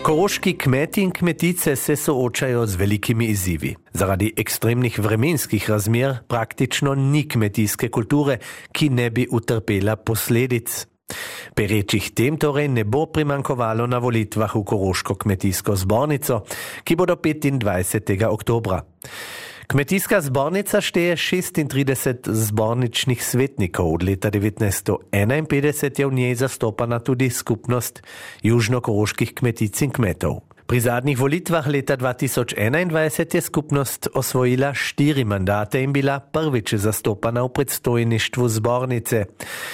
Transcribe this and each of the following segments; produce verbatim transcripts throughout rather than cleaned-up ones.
Koroški kmeti in kmetice se soočajo z velikimi izzivi. Zaradi ekstremnih vremenskih razmer praktično ni kmetijske kulture, ki ne bi utrpela posledic. Perečih tem torej ne bo primankovalo na volitvah v Koroško kmetijsko zbornico, ki bodo petindvajsetega oktobra. Kmetijska zbornica šteje šestintrideset zborničnih svetnikov. Od leta devetnajststo enainpetdeset je v njej zastopana tudi skupnost južnokoroških kmetic in kmetov. Pri zadnjih volitvah leta dva tisoč enaindvajset je skupnost osvojila štiri mandate in bila prvič zastopana v predstojništvu zbornice.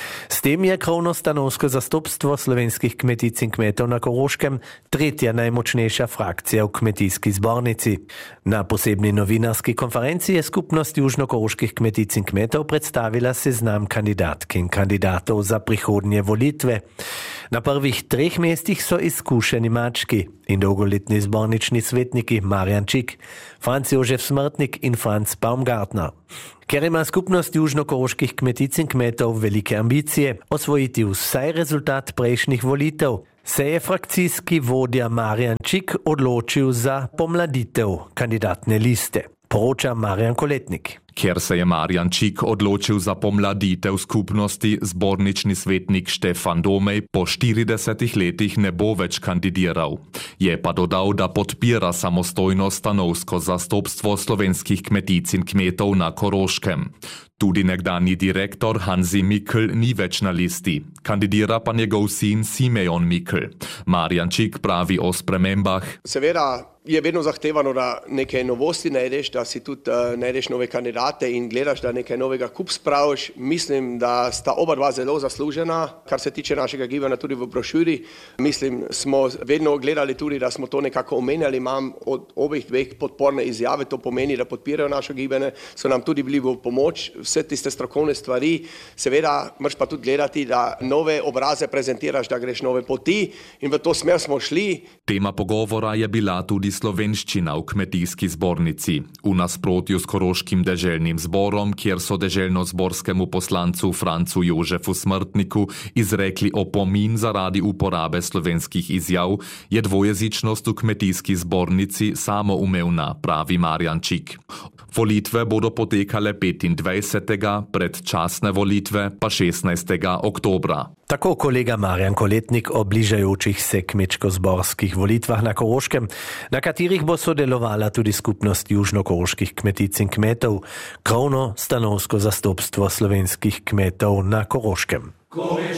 S tem je krovno-stanovsko zastopstvo slovenskih kmetic in kmetov na Koroškem tretja najmočnejša frakcija v kmetijski zbornici. Na posebni novinarski konferenci je skupnost južnokoroških kmetic in kmetov predstavila seznam kandidatk in kandidatov za prihodnje volitve. Na prvih treh mestih so izkušeni mački in dolgoletni zbornični svetniki Marjan Čik, Franc Jožef Smrtnik in Franc Baumgartner. Ker ima skupnost južnokoroških kmetic in kmetov velike ambicije osvojiti vsaj rezultat prejšnjih volitev, se je frakcijski vodja Marjan Čik odločil za pomladitev kandidatne liste. Poroča Marjan Koletnik. Ker se je Marjan Čik odločil za pomladitev skupnosti, zbornični svetnik Štefan Domej po štiridesetih letih ne bo več kandidiral. Je pa dodal, da podpira samostojno stanovsko zastopstvo slovenskih kmetic in kmetov na Koroškem. Tudi nekdanji direktor Hanzi Mikl ni več na listi. Kandidira pa njegov sin Simeon Mikl. Marjan Čik pravi o spremembah. Seveda je vedno zahtevano, da nekaj novosti najdeš, da si tudi uh, najdeš nove kandidate in gledaš, da nekaj novega kup spraviš. Mislim, da sta oba dva zelo zaslužena, kar se tiče našega gibanja tudi v brošuri. Mislim, smo vedno gledali tudi, da smo to nekako omenjali. Imam od obeh dveh podporne izjave, to pomeni, da podpirajo našo gibanje, so nam tudi bili v pomoč. Vse tiste strokovne stvari, seveda moraš pa tudi gledati, da nove obraze prezentiraš, da greš nove poti in v to smer smo šli. Tema pogovora je bila tudi slovenščina v kmetijski zbornici. V nasprotju s Koroškim deželnim zborom, kjer so deželno-zborskemu poslancu Francu Jožefu Smrtniku izrekli opomin zaradi uporabe slovenskih izjav, je dvojezičnost v kmetijski zbornici samoumevna, pravi Marjan Čik. Volitve bodo potekale petindvajsetega, predčasne volitve pa šestnajstega oktobra. Tako kolega Marjan Koletnik o bližajočih se kmečko-zborskih volitvah na Koroškem, na katerih bo sodelovala tudi skupnost južnokoroških kmetic in kmetov, krovno stanovsko zastopstvo slovenskih kmetov na Koroškem.